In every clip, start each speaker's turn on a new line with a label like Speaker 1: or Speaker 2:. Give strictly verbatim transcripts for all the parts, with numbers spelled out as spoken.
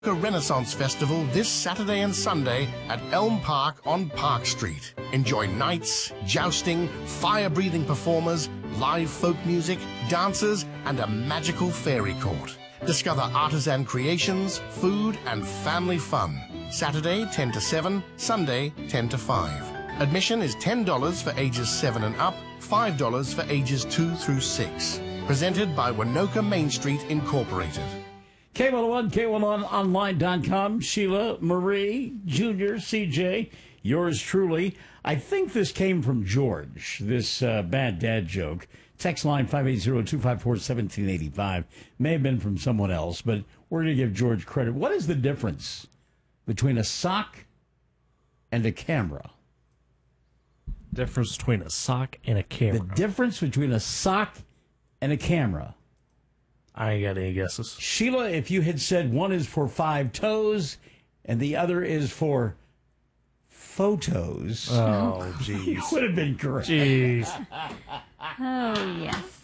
Speaker 1: Renaissance Festival this Saturday and Sunday at Elm Park on Park Street. Enjoy nights, jousting, fire-breathing performers, live folk music, dancers, and a magical fairy court. Discover artisan creations, food, and family fun. Saturday, ten to seven, Sunday, ten to five. Admission is ten dollars for ages seven and up, five dollars for ages two through six. Presented by Winoka Main Street Incorporated.
Speaker 2: K one oh one, K one oh one online dot com, Sheila, Marie, Junior, C J, yours truly. I think this came from George, this uh, bad dad joke. Text line five eight zero, two five four, one seven eight five. May have been from someone else, but we're going to give George credit. What is the difference between a sock and a camera?
Speaker 3: Difference between a sock and a camera.
Speaker 2: The difference between a sock and a camera.
Speaker 3: I ain't got any guesses.
Speaker 2: Sheila, if you had said one is for five toes and the other is for photos,
Speaker 3: oh, jeez,
Speaker 2: you would have been correct.
Speaker 3: Jeez.
Speaker 4: Oh, yes.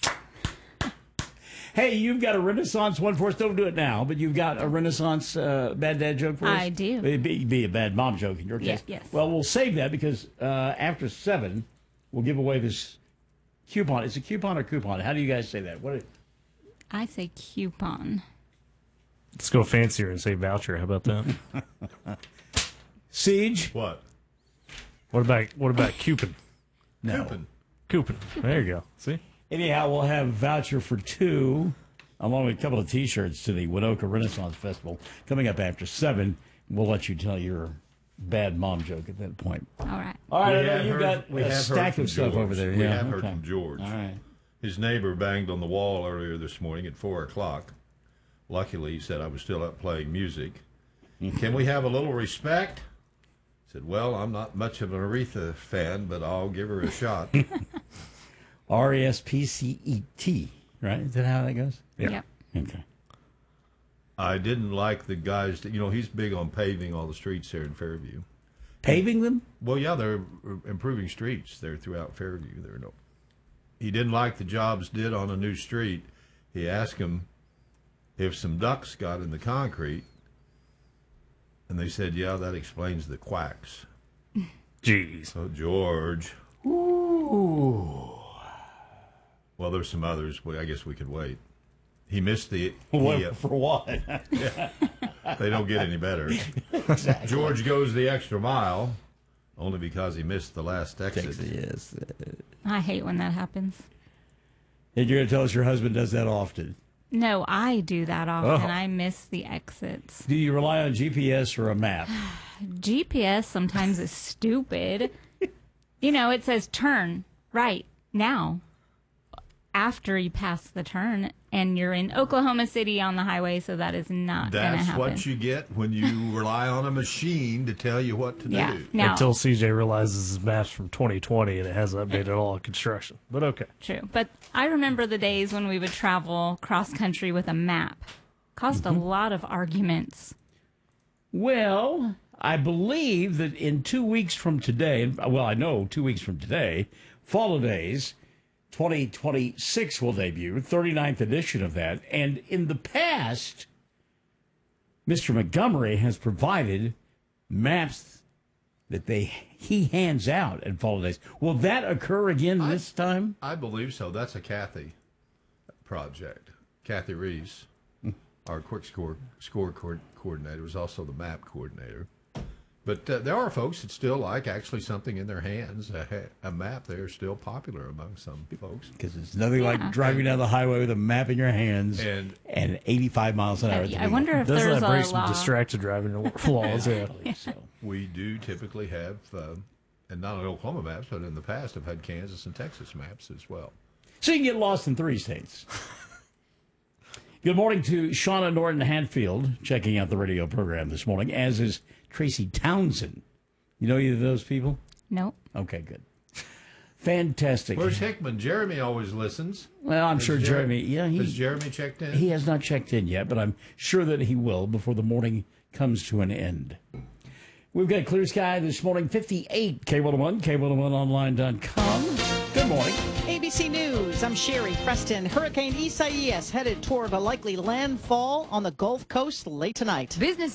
Speaker 2: Hey, you've got a Renaissance one for us. Don't do it now, but you've got a Renaissance uh, bad dad joke for us?
Speaker 4: I do.
Speaker 2: It'd be, be a bad mom joke in your case.
Speaker 4: Yes, yes.
Speaker 2: Well, we'll save that because uh, after seven, we'll give away this coupon. Is it coupon or coupon? How do you guys say that? What? Is,
Speaker 4: I say coupon.
Speaker 3: Let's go fancier and say voucher. How about that?
Speaker 2: Siege?
Speaker 5: What?
Speaker 3: What about what about coupon?
Speaker 2: No.
Speaker 5: Coupon.
Speaker 3: Coupon. There you go. See?
Speaker 2: Anyhow, we'll have voucher for two, along with a couple of T-shirts to the Winoka Renaissance Festival coming up after seven. We'll let you tell your bad mom joke at that point.
Speaker 4: All right.
Speaker 2: All right,
Speaker 5: We
Speaker 2: I know
Speaker 5: have
Speaker 2: you've
Speaker 5: heard-
Speaker 2: got
Speaker 5: we
Speaker 2: a
Speaker 5: have heard
Speaker 2: stack
Speaker 5: from
Speaker 2: of stuff
Speaker 5: George.
Speaker 2: over there.
Speaker 5: We
Speaker 2: yeah,
Speaker 5: have heard
Speaker 2: okay.
Speaker 5: from George.
Speaker 2: All right.
Speaker 5: His neighbor banged on the wall earlier this morning at four o'clock. Luckily, he said I was still up playing music. Can we have a little respect? I said, well, I'm not much of an Aretha fan, but I'll give her a shot.
Speaker 2: R E S P C E T, right? Is that how that goes?
Speaker 3: Yeah.
Speaker 4: Yep.
Speaker 2: Okay.
Speaker 5: I didn't like the guys that, you know, he's big on paving all the streets here in Fairview.
Speaker 2: Paving them?
Speaker 5: Well, yeah, they're improving streets there throughout Fairview. There, no. He didn't like the jobs did on a new street. He asked him if some ducks got in the concrete, and they said, yeah, that explains the quacks.
Speaker 3: Jeez.
Speaker 5: So, George.
Speaker 2: Ooh.
Speaker 5: Well, there's some others. Well, I guess we could wait. He missed the...
Speaker 2: What,
Speaker 5: he, uh,
Speaker 2: for what?
Speaker 5: they don't get any better.
Speaker 2: Exactly.
Speaker 5: George goes the extra mile, only because he missed the last exit.
Speaker 2: Yes.
Speaker 4: I hate when that happens.
Speaker 2: And you're going to tell us your husband does that often.
Speaker 4: No, I do that often.
Speaker 3: Oh.
Speaker 4: I miss the exits.
Speaker 2: Do you rely on G P S or a map?
Speaker 4: G P S sometimes is stupid. You know, it says turn right now after you pass the turn, and you're in Oklahoma City on the highway, so that is not going to
Speaker 5: That's
Speaker 4: happen.
Speaker 5: what you get when you rely on a machine to tell you what to
Speaker 4: Yeah.
Speaker 5: do.
Speaker 4: Now,
Speaker 3: Until C J realizes his map's from twenty twenty and it hasn't updated all of construction. But okay.
Speaker 4: true. But I remember the days when we would travel cross country with a map. Caused
Speaker 2: Mm-hmm.
Speaker 4: a lot of arguments.
Speaker 2: Well, I believe that in two weeks from today, well, I know two weeks from today, Fall Days twenty twenty-six will debut, thirty-ninth edition of that. And in the past, Mister Montgomery has provided maps that they he hands out at Fall Days. Will that occur again
Speaker 5: I-
Speaker 2: this time?
Speaker 5: I believe so. That's a Kathy project. Kathy Reese, our quick score score co- coordinator, was also the map coordinator. But uh, there are folks that still like actually something in their hands. A, ha- a map, they're still popular among some folks.
Speaker 2: Because it's nothing
Speaker 4: Yeah.
Speaker 2: like driving down the highway with a map in your hands
Speaker 5: And-
Speaker 2: and eighty-five miles an hour. at the
Speaker 4: I
Speaker 2: wheel.
Speaker 4: wonder if
Speaker 3: Doesn't
Speaker 4: there's
Speaker 3: that break
Speaker 4: a
Speaker 3: some
Speaker 4: law.
Speaker 3: distracted driving laws? Yeah.
Speaker 2: So.
Speaker 5: We do typically have, uh, and not on Oklahoma maps, but in the past have had Kansas and Texas maps as well.
Speaker 2: So you can get lost in three states. Good morning to Shauna Norton Hatfield, checking out the radio program this morning, as is Tracy Townsend. You know either of those people?
Speaker 4: Nope.
Speaker 2: Okay, good. Fantastic.
Speaker 5: Where's Hickman? Jeremy always listens.
Speaker 2: Well, I'm
Speaker 5: Has
Speaker 2: sure
Speaker 5: Jer-
Speaker 2: Jeremy, yeah, he,
Speaker 5: Has Jeremy checked in?
Speaker 2: he has not checked in yet, but I'm sure that he will before the morning comes to an end. We've got clear sky this morning, fifty-eight, K one oh one, K one oh one online dot com. Good Good morning.
Speaker 6: A B C News, I'm Sherry Preston. Hurricane Isaias headed toward a likely landfall on the Gulf Coast late tonight.
Speaker 7: Business